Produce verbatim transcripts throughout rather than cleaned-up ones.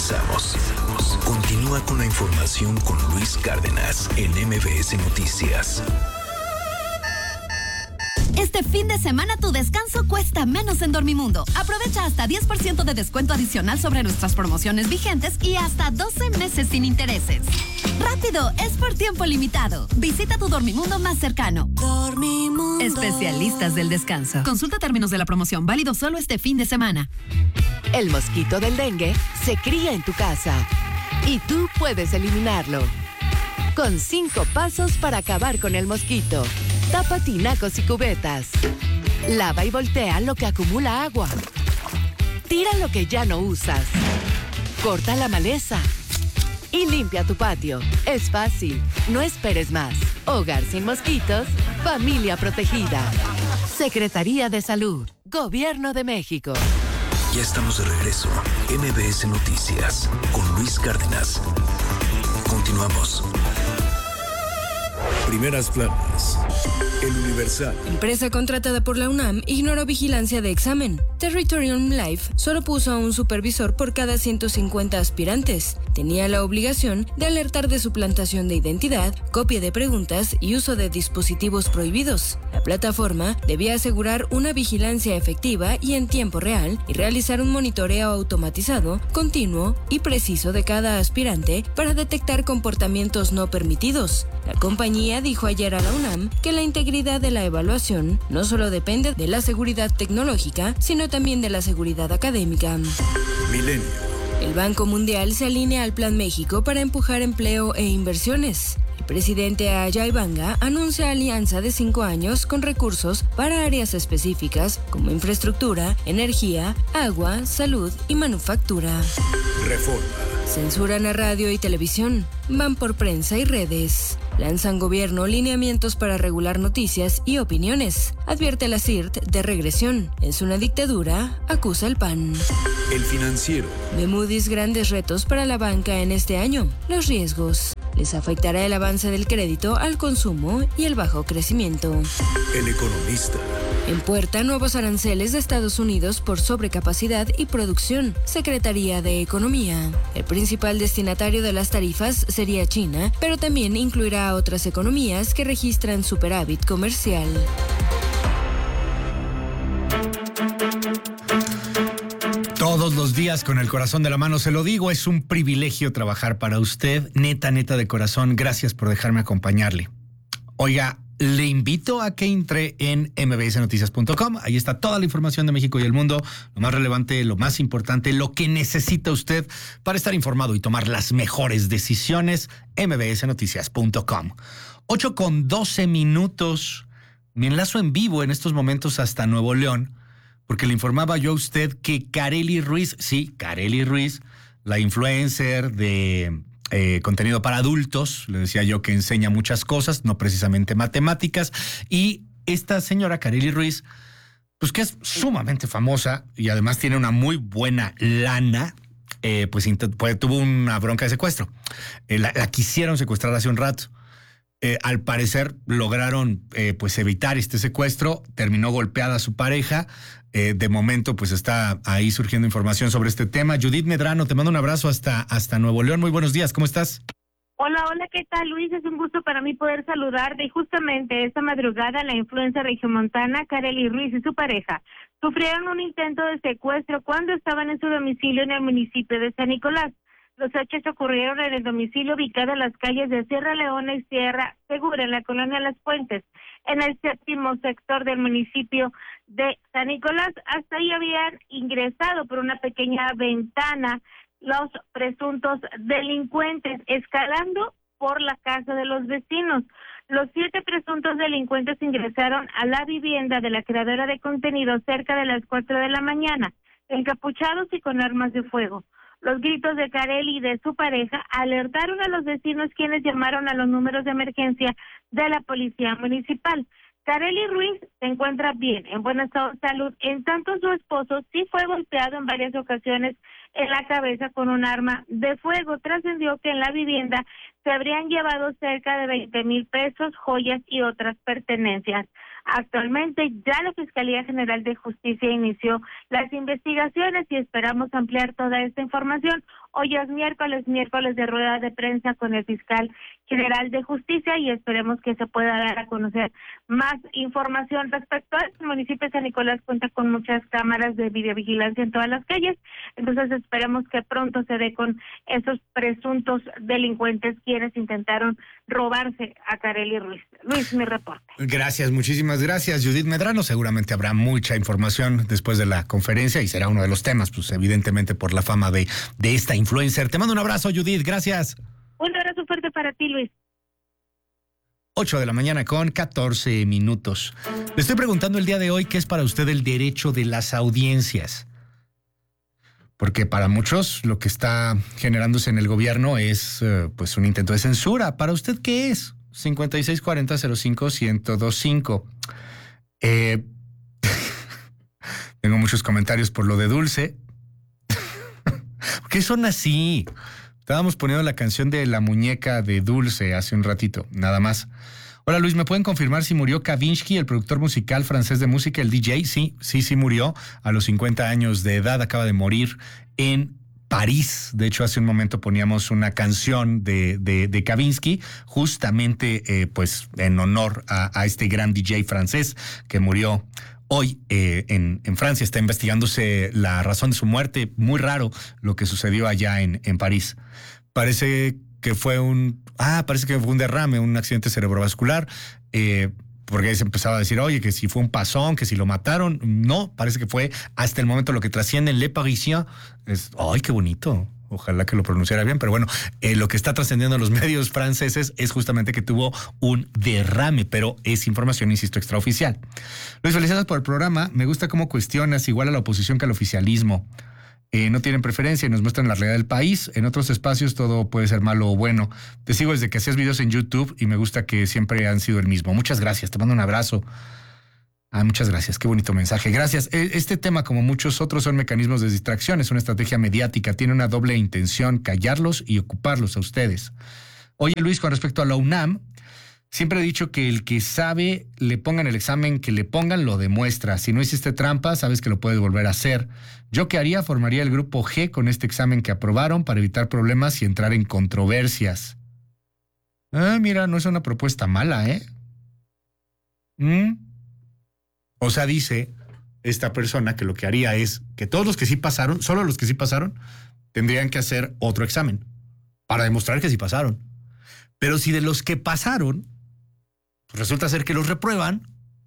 Regresamos. Continúa con la información con Luis Cárdenas en M B S Noticias. Este fin de semana tu descanso cuesta menos en Dormimundo. Aprovecha hasta diez por ciento de descuento adicional sobre nuestras promociones vigentes y hasta doce meses sin intereses. ¡Rápido! Es por tiempo limitado. Visita tu Dormimundo más cercano. Dormimundo. Especialistas del descanso. Consulta términos de la promoción. Válido solo este fin de semana. El mosquito del dengue se cría en tu casa y tú puedes eliminarlo. Con cinco pasos para acabar con el mosquito. Tapa tinacos y cubetas. Lava y voltea lo que acumula agua. Tira lo que ya no usas. Corta la maleza. Y limpia tu patio. Es fácil. No esperes más. Hogar sin mosquitos. Familia protegida. Secretaría de Salud. Gobierno de México. Ya estamos de regreso. M B S Noticias con Luis Cárdenas. Continuamos. Primeras planas. El Universal. Empresa contratada por la UNAM ignoró vigilancia de examen. Territorium Life solo puso a un supervisor por cada ciento cincuenta aspirantes. Tenía la obligación de alertar de suplantación de identidad, copia de preguntas y uso de dispositivos prohibidos. La plataforma debía asegurar una vigilancia efectiva y en tiempo real y realizar un monitoreo automatizado, continuo y preciso de cada aspirante para detectar comportamientos no permitidos. La compañía dijo ayer a la UNAM que la integridad de la evaluación no solo depende de la seguridad tecnológica, sino también de la seguridad académica. Milenio. El Banco Mundial se alinea al Plan México para empujar empleo e inversiones. El presidente Ajay Banga anuncia alianza de cinco años con recursos para áreas específicas como infraestructura, energía, agua, salud y manufactura. Reforma. Censuran a radio y televisión. Van por prensa y redes. Lanzan gobierno lineamientos para regular noticias y opiniones. Advierte la C I R T de regresión. Es una dictadura, acusa el P A N. El Financiero. De Moody's grandes retos para la banca en este año. Los riesgos. Les afectará el avance del crédito al consumo y el bajo crecimiento. El Economista. En puerta, nuevos aranceles de Estados Unidos por sobrecapacidad y producción. Secretaría de Economía. El principal destinatario de las tarifas sería China, pero también incluirá a otras economías que registran superávit comercial. Todos los días con el corazón de la mano se lo digo, es un privilegio trabajar para usted, neta, neta de corazón, gracias por dejarme acompañarle. Oiga, le invito a que entre en eme be ese noticias punto com, ahí está toda la información de México y el mundo, lo más relevante, lo más importante, lo que necesita usted para estar informado y tomar las mejores decisiones, eme be ese noticias punto com. ocho con doce minutos, me enlazo en vivo en estos momentos hasta Nuevo León, porque le informaba yo a usted que Kareli Ruiz, sí, Kareli Ruiz, la influencer de eh, contenido para adultos, le decía yo que enseña muchas cosas, no precisamente matemáticas, y esta señora Kareli Ruiz, pues que es sumamente famosa y además tiene una muy buena lana, eh, pues, pues tuvo una bronca de secuestro. Eh, la, la quisieron secuestrar hace un rato. Eh, al parecer lograron eh, pues evitar este secuestro, terminó golpeada a su pareja, eh, de momento pues está ahí surgiendo información sobre este tema. Judith Medrano, te mando un abrazo hasta, hasta Nuevo León, muy buenos días, ¿cómo estás? Hola, hola, ¿qué tal, Luis? Es un gusto para mí poder saludarte y justamente esta madrugada la influencer regiomontana Kareli Ruiz y su pareja sufrieron un intento de secuestro cuando estaban en su domicilio en el municipio de San Nicolás. Los hechos ocurrieron en el domicilio ubicado en las calles de Sierra Leona y Sierra Segura, en la colonia Las Fuentes, en el séptimo sector del municipio de San Nicolás. Hasta ahí habían ingresado por una pequeña ventana los presuntos delincuentes, escalando por la casa de los vecinos. Los siete presuntos delincuentes ingresaron a la vivienda de la creadora de contenido cerca de las cuatro de la mañana, encapuchados y con armas de fuego. Los gritos de Kareli y de su pareja alertaron a los vecinos, quienes llamaron a los números de emergencia de la policía municipal. Kareli Ruiz se encuentra bien, en buen estado de salud, en tanto su esposo sí fue golpeado en varias ocasiones en la cabeza con un arma de fuego. Trascendió que en la vivienda se habrían llevado cerca de veinte mil pesos, joyas y otras pertenencias. Actualmente ya la Fiscalía General de Justicia inició las investigaciones y esperamos ampliar toda esta información Hoy es miércoles, miércoles de rueda de prensa con el fiscal general de justicia y esperemos que se pueda dar a conocer más información respecto a esto. El municipio de San Nicolás cuenta con muchas cámaras de videovigilancia en todas las calles, entonces esperemos que pronto se dé con esos presuntos delincuentes quienes intentaron robarse a Karely Ruiz. Luis, mi reporte. Gracias, muchísimas gracias, Judith Medrano. Seguramente habrá mucha información después de la conferencia y será uno de los temas, pues evidentemente por la fama de, de esta influencer. Te mando un abrazo, Judith, gracias. Un abrazo fuerte para ti, Luis. ocho de la mañana con catorce minutos. Le estoy preguntando el día de hoy qué es para usted el derecho de las audiencias. Porque para muchos lo que está generándose en el gobierno es uh, pues un intento de censura. ¿Para usted qué es? cincuenta y seis cuarenta cero cinco ciento veinticinco. Eh, tengo muchos comentarios por lo de Dulce. ¿Por qué son así? Estábamos poniendo la canción de La Muñeca de Dulce hace un ratito, nada más. Hola Luis, ¿me pueden confirmar si murió Kavinsky, el productor musical francés de música, el D J? Sí, sí, sí murió a los cincuenta años de edad, acaba de morir en París. De hecho, hace un momento poníamos una canción de, de, de Kavinsky, justamente eh, pues en honor a, a este gran D J francés que murió hoy eh, en, en Francia. Está investigándose la razón de su muerte. Muy raro lo que sucedió allá en, en París. Parece que fue un... Ah, parece que fue un derrame, un accidente cerebrovascular. Eh, porque ahí se empezaba a decir, oye, que si fue un pasón, que si lo mataron. No, parece que fue hasta el momento lo que trasciende en Le Parisien. Es, ¡ay, qué bonito! Ojalá que lo pronunciara bien, pero bueno, eh, lo que está trascendiendo en los medios franceses es justamente que tuvo un derrame, pero es información, insisto, extraoficial. Luis, felicidades por el programa. Me gusta cómo cuestionas igual a la oposición que al oficialismo. Eh, no tienen preferencia y nos muestran la realidad del país. En otros espacios todo puede ser malo o bueno. Te sigo desde que hacías videos en YouTube y me gusta que siempre han sido el mismo. Muchas gracias, te mando un abrazo. Ah, muchas gracias, qué bonito mensaje. Gracias. Este tema, como muchos otros, son mecanismos de distracción, es una estrategia mediática, tiene una doble intención, callarlos y ocuparlos a ustedes. Oye, Luis, con respecto a la UNAM, siempre he dicho que el que sabe, le pongan el examen que le pongan, lo demuestra. Si no hiciste trampa, sabes que lo puedes volver a hacer. ¿Yo qué haría? Formaría el grupo G con este examen que aprobaron para evitar problemas y entrar en controversias. Ah, mira, no es una propuesta mala, ¿eh? ¿Mm? O sea, dice esta persona que lo que haría es que todos los que sí pasaron, solo los que sí pasaron, tendrían que hacer otro examen para demostrar que sí pasaron. Pero si de los que pasaron, pues resulta ser que los reprueban,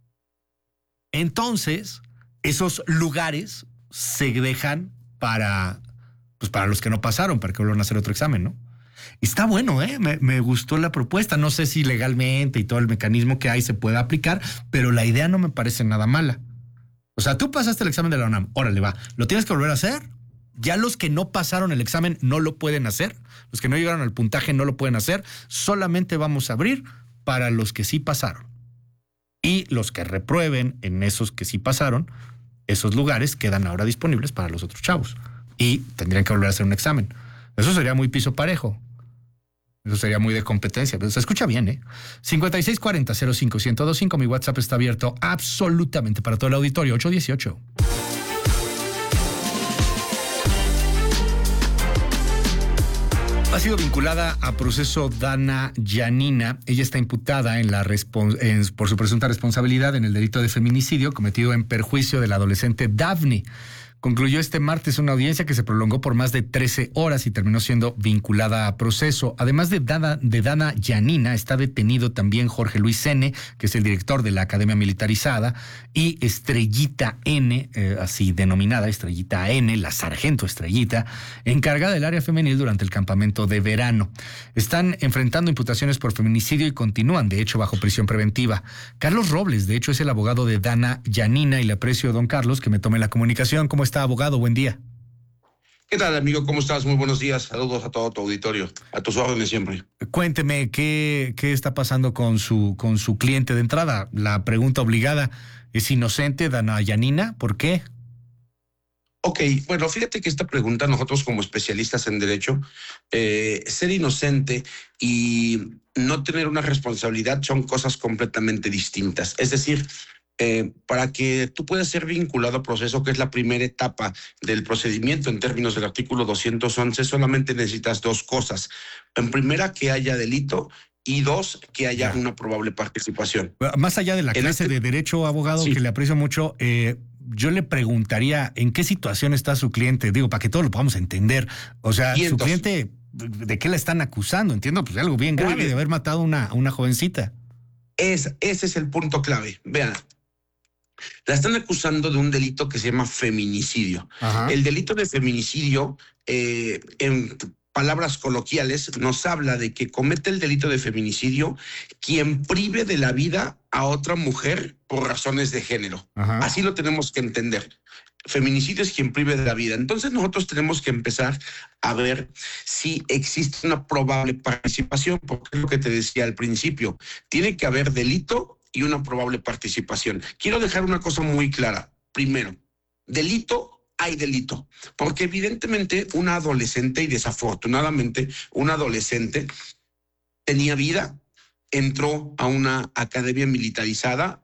entonces esos lugares se dejan para, pues para los que no pasaron, para que vuelvan a hacer otro examen, ¿no? Está bueno, ¿eh? Me, me gustó la propuesta. No sé si legalmente y todo el mecanismo que hay se pueda aplicar, pero la idea no me parece nada mala. O sea, tú pasaste el examen de la UNAM, órale, va. ¿Lo tienes que volver a hacer? Ya los que no pasaron el examen no lo pueden hacer. Los que no llegaron al puntaje no lo pueden hacer. Solamente vamos a abrir para los que sí pasaron. Y los que reprueben en esos que sí pasaron, esos lugares quedan ahora disponibles para los otros chavos. Y tendrían que volver a hacer un examen. Eso sería muy piso parejo. Eso sería muy de competencia, pero se escucha bien, ¿eh? cincuenta y seis cuarenta cero cinco ciento veinticinco, mi WhatsApp está abierto absolutamente para todo el auditorio, ocho dieciocho. Ha sido vinculada a proceso Dana Yanina. Ella está imputada en la respons- en, por su presunta responsabilidad en el delito de feminicidio cometido en perjuicio de la adolescente Daphne. Concluyó este martes una audiencia que se prolongó por más de trece horas y terminó siendo vinculada a proceso. Además de Dana, de Dana Yanina, está detenido también Jorge Luis N., que es el director de la Academia Militarizada, y Estrellita N., eh, así denominada Estrellita N., la sargento Estrellita, encargada del área femenil durante el campamento de verano. Están enfrentando imputaciones por feminicidio y continúan, de hecho, bajo prisión preventiva. Carlos Robles, de hecho, es el abogado de Dana Yanina y le aprecio, don Carlos, que me tome la comunicación. ¿Cómo está, abogado? Buen día. ¿Qué tal, amigo? ¿Cómo estás? Muy buenos días. Saludos a todo tu auditorio. A tus órdenes siempre. Cuénteme, ¿qué, qué está pasando con su, con su cliente de entrada? La pregunta obligada, ¿es inocente Dana Yanina? ¿Por qué? Ok, bueno, fíjate que esta pregunta, nosotros como especialistas en derecho, eh, ser inocente y no tener una responsabilidad son cosas completamente distintas. Es decir, Eh, para que tú puedas ser vinculado a proceso, que es la primera etapa del procedimiento en términos del artículo doscientos once, solamente necesitas dos cosas. En primera, que haya delito, y dos, que haya ya. una probable participación. Más allá de la en clase este... de Derecho, abogado, sí. que le aprecio mucho, eh, yo le preguntaría en qué situación está su cliente, digo, para que todos lo podamos entender. O sea, su cliente, ¿de qué le están acusando? Entiendo, pues algo bien grave, bien. de haber matado a una, una jovencita. Es, ese es el punto clave. Vean, la están acusando de un delito que se llama feminicidio. Ajá. El delito de feminicidio, eh, en palabras coloquiales, nos habla de que comete el delito de feminicidio quien prive de la vida a otra mujer por razones de género. Ajá. Así lo tenemos que entender. Feminicidio es quien prive de la vida. Entonces nosotros tenemos que empezar a ver si existe una probable participación, porque es lo que te decía al principio. Tiene que haber delito y una probable participación. Quiero dejar una cosa muy clara. Primero, delito hay delito, porque evidentemente una adolescente, y desafortunadamente una adolescente, tenía vida, entró a una academia militarizada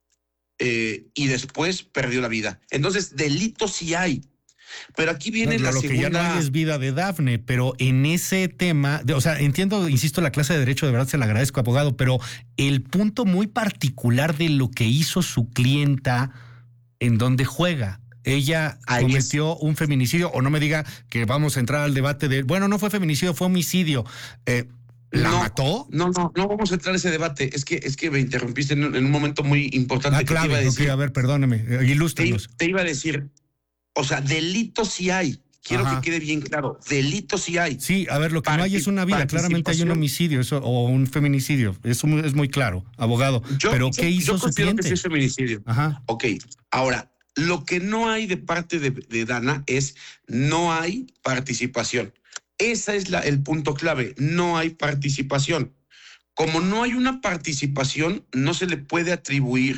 eh, y después perdió la vida. Entonces, delito sí hay. Pero aquí viene no, la lo segunda... Lo que ya no hay es vida de Dafne, pero en ese tema, de, o sea, entiendo, insisto, la clase de Derecho, de verdad se la agradezco, abogado, pero el punto muy particular de lo que hizo su clienta, en donde juega. Ella Ahí cometió es. un feminicidio, o no me diga que vamos a entrar al debate de, bueno, no fue feminicidio, fue homicidio. Eh, ¿La no, mató? No, no, no vamos a entrar a ese debate. Es que, es que me interrumpiste en un, en un momento muy importante. Ah, que claro, te iba a decir. Okay, a ver, perdóneme, ilústrenos. Te, te iba a decir, o sea, delito sí hay. Quiero Ajá. que quede bien claro, delito sí hay. Sí, a ver, lo que Parti- no hay es una vida, claramente hay un homicidio eso, o un feminicidio, eso es muy claro, abogado. Yo, Pero yo, ¿qué hizo yo su cliente? Que sí es feminicidio. Ajá. Ok, ahora, lo que no hay de parte de, de Dana es no hay participación. Ese es la, el punto clave, no hay participación. Como no hay una participación, no se le puede atribuir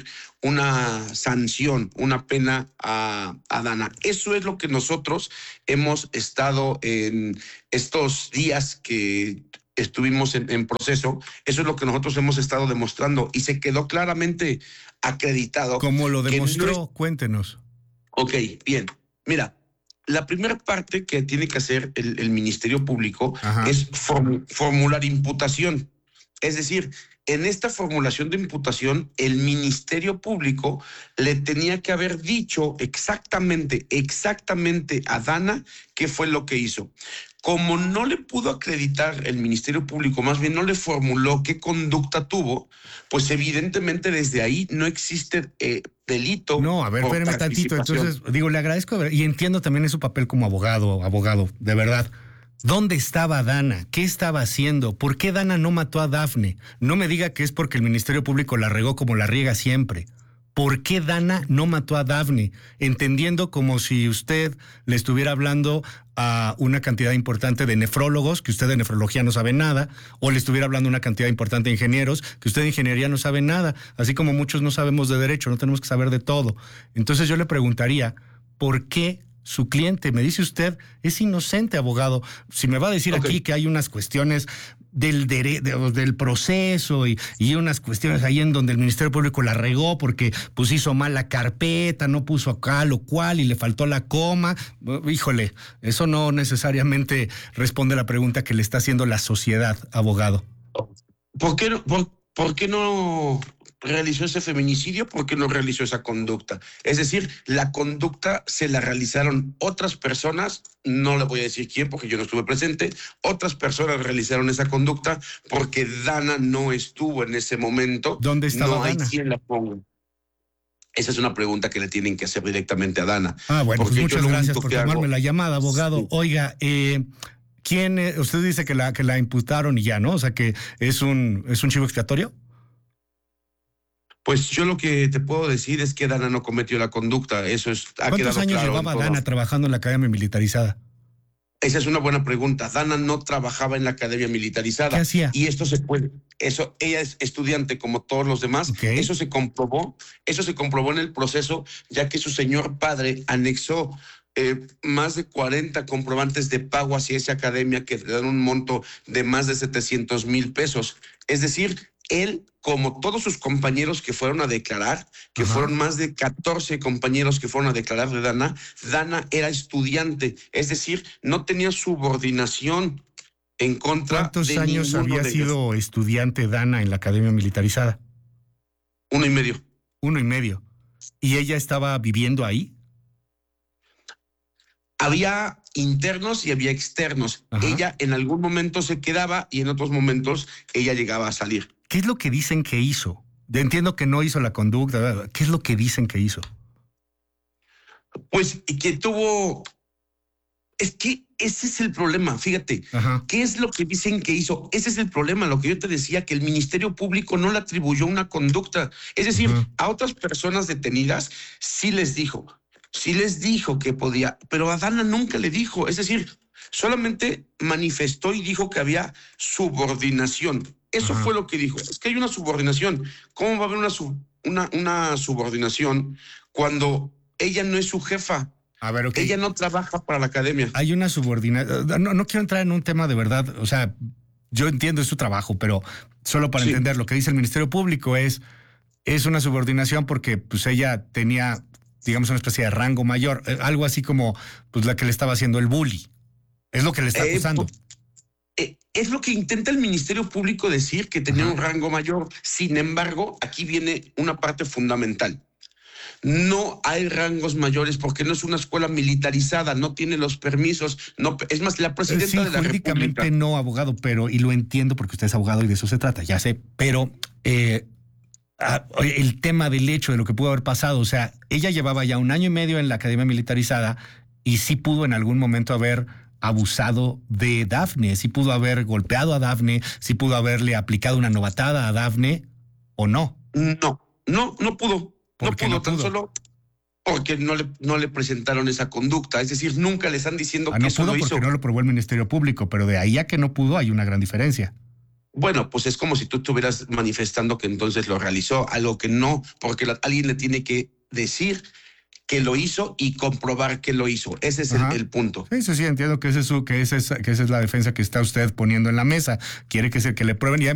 una sanción, una pena a, a Dana. Eso es lo que nosotros hemos estado en estos días que estuvimos en, en proceso. Eso es lo que nosotros hemos estado demostrando y se quedó claramente acreditado. ¿Cómo lo demostró? No es... Cuéntenos. Ok, bien. Mira, la primera parte que tiene que hacer el, el Ministerio Público Ajá. es form, formular imputación. Es decir, en esta formulación de imputación, el Ministerio Público le tenía que haber dicho exactamente, exactamente a Dana qué fue lo que hizo. Como no le pudo acreditar el Ministerio Público, más bien no le formuló qué conducta tuvo, pues evidentemente desde ahí no existe eh, delito. No, a ver, espérame tantito. Entonces, digo, le agradezco y entiendo también su papel como abogado, abogado, de verdad. ¿Dónde estaba Dana? ¿Qué estaba haciendo? ¿Por qué Dana no mató a Dafne? No me diga que es porque el Ministerio Público la regó como la riega siempre. ¿Por qué Dana no mató a Dafne? Entendiendo como si usted le estuviera hablando a una cantidad importante de nefrólogos, que usted de nefrología no sabe nada, o le estuviera hablando a una cantidad importante de ingenieros, que usted de ingeniería no sabe nada, así como muchos no sabemos de derecho, no tenemos que saber de todo. Entonces yo le preguntaría, ¿por qué su cliente, me dice usted, es inocente, abogado? Si me va a decir okay. aquí que hay unas cuestiones del, dere- de, del proceso y, y unas cuestiones ahí en donde el Ministerio Público la regó porque pues hizo mal la carpeta, no puso acá lo cual y le faltó la coma, híjole, eso no necesariamente responde a la pregunta que le está haciendo la sociedad, abogado. ¿Por qué no, por, por qué no realizó ese feminicidio? ¿Por qué no realizó esa conducta? Es decir, la conducta se la realizaron otras personas, no le voy a decir quién porque yo no estuve presente, otras personas realizaron esa conducta porque Dana no estuvo en ese momento. ¿Dónde estaba No hay Dana? quien la ponga. Esa es una pregunta que le tienen que hacer directamente a Dana. Ah, bueno, pues muchas gracias por tomarme hago... la llamada, abogado. Sí. Oiga, eh... ¿quién? Usted dice que la, que la imputaron y ya, ¿no? O sea, que es un, es un chivo expiatorio. Pues yo lo que te puedo decir es que Dana no cometió la conducta. Eso es. Ha ¿Cuántos años claro llevaba Dana trabajando en la academia militarizada? Esa es una buena pregunta. Dana no trabajaba en la academia militarizada. ¿Qué hacía? Y esto se puede. Eso, ella es estudiante como todos los demás. Okay. Eso se comprobó. Eso se comprobó en el proceso, ya que su señor padre anexó Eh, más de cuarenta comprobantes de pago hacia esa academia que le dan un monto de más de setecientos mil pesos. Es decir, él, como todos sus compañeros que fueron a declarar, que Ajá. fueron más de catorce compañeros que fueron a declarar de Dana, Dana era estudiante, es decir, no tenía subordinación en contra de ¿Cuántos años había sido estudiante Dana en la Academia Militarizada? Uno y medio. Uno y medio. ¿Y ella estaba viviendo ahí? Había internos y había externos. Ajá. Ella en algún momento se quedaba y en otros momentos ella llegaba a salir. ¿Qué es lo que dicen que hizo? Entiendo que no hizo la conducta. ¿Qué es lo que dicen que hizo? Pues que tuvo... Es que ese es el problema, fíjate. Ajá. ¿Qué es lo que dicen que hizo? Ese es el problema, lo que yo te decía, que el Ministerio Público no le atribuyó una conducta. Es decir, Ajá. a otras personas detenidas sí les dijo... Sí les dijo que podía, pero a Dana nunca le dijo. Es decir, solamente manifestó y dijo que había subordinación. Eso Ajá. fue lo que dijo. Es que hay una subordinación. ¿Cómo va a haber una, sub, una, una subordinación cuando ella no es su jefa? A ver, okay. Ella no trabaja para la academia. Hay una subordinación. No, no quiero entrar en un tema de verdad. O sea, yo entiendo es su trabajo, pero solo para sí. entender lo que dice el Ministerio Público es, es una subordinación porque pues ella tenía... digamos, una especie de rango mayor, eh, algo así como pues la que le estaba haciendo el bully. Es lo que le está acusando. Eh, eh, es lo que intenta el Ministerio Público decir, que tenía Ajá. un rango mayor. Sin embargo, aquí viene una parte fundamental. No hay rangos mayores porque no es una escuela militarizada, no tiene los permisos. No, es más, la presidenta sí, de la jurídicamente República... no, abogado, pero, y lo entiendo porque usted es abogado y de eso se trata, ya sé, pero... Eh, Ah, el tema del hecho de lo que pudo haber pasado, o sea, ella llevaba ya un año y medio en la Academia Militarizada y sí pudo en algún momento haber abusado de Dafne, sí pudo haber golpeado a Dafne, sí pudo haberle aplicado una novatada a Dafne, ¿o no? No, no, no pudo. ¿Por no qué pudo, no pudo? Tan solo porque no le, no le presentaron esa conducta, es decir, nunca le están diciendo ah, que no eso pudo lo porque hizo. no lo probó el Ministerio Público, pero de ahí a que no pudo hay una gran diferencia. Bueno, pues es como si tú estuvieras manifestando que entonces lo realizó, algo que no, porque la, alguien le tiene que decir que lo hizo y comprobar que lo hizo. Ese es el, el punto. Sí, sí, sí, entiendo que, ese es su, que, ese es, que esa es la defensa que está usted poniendo en la mesa. Quiere que, se, que le prueben y